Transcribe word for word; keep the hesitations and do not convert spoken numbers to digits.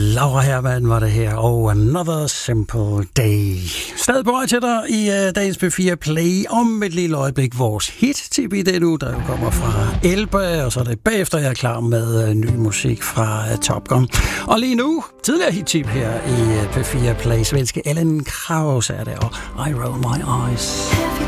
Laura Hermann var det her, og Another Simple Day. Stadig på vej til dig i uh, dagens P fire Play. Om et lille øjeblik vores hit-tip i det nu, der jo kommer fra Elba, og så er det bagefter, jeg er klar med uh, ny musik fra uh, Top Gun. Og lige nu, tidligere hit-tip her i uh, P fire Play, svenske Ellen Krause er det, og I Roll My Eyes.